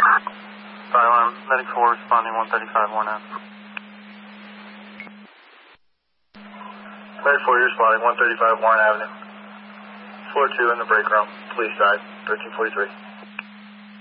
Alarm, Medic 4 responding 135 Warren Ave. Medic 4, you're responding 135 Warren Avenue. Floor 2 in the break room, police side, 1343.